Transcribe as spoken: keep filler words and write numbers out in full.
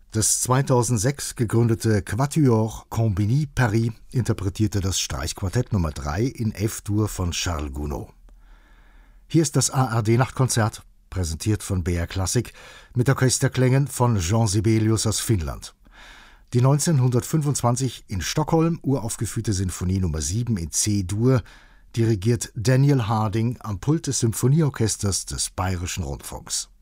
Das zweitausendsechs gegründete Quatuor Compagnie Paris interpretierte das Streichquartett Nummer drei in F-Dur von Charles Gounod. Hier ist das A R D-Nachtkonzert, präsentiert von B R Classic, mit Orchesterklängen von Jean Sibelius aus Finnland. Die neunzehnhundertfünfundzwanzig in Stockholm uraufgeführte Sinfonie Nummer sieben in C-Dur dirigiert Daniel Harding am Pult des Symphonieorchesters des Bayerischen Rundfunks.